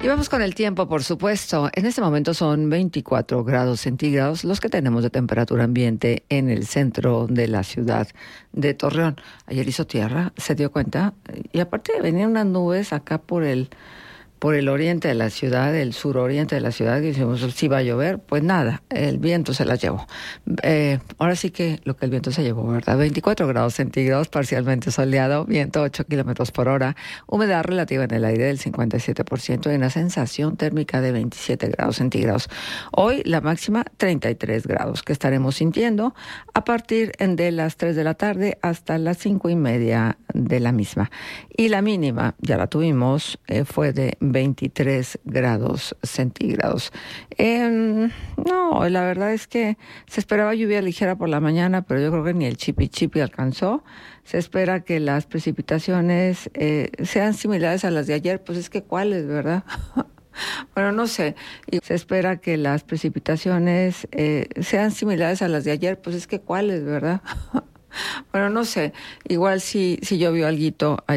Y vamos con el tiempo, por supuesto. En este momento son 24 grados centígrados los que tenemos de temperatura ambiente en el centro de la ciudad de Torreón. Ayer hizo tierra, se dio cuenta, y aparte venían unas nubes acá por el oriente de la ciudad, el suroriente de la ciudad, que decimos, si va a llover, pues nada, el viento se las llevó. Ahora sí que lo que el viento se llevó, ¿verdad? 24 grados centígrados, parcialmente soleado, viento 8 kilómetros por hora, humedad relativa en el aire del 57% y una sensación térmica de 27 grados centígrados. Hoy la máxima 33 grados, que estaremos sintiendo a partir de las 3 de la tarde hasta las 5:30 de la misma. Y la mínima, ya la tuvimos, fue de 23 grados centígrados. No, la verdad es que se esperaba lluvia ligera por la mañana, pero yo creo que ni el chipi alcanzó. Se espera que las precipitaciones sean similares a las de ayer, pues es que ¿cuáles, verdad? Bueno, no sé. Y se espera que las precipitaciones sean similares a las de ayer, pues es que ¿cuáles, verdad? Bueno, no sé. Igual si llovió alguito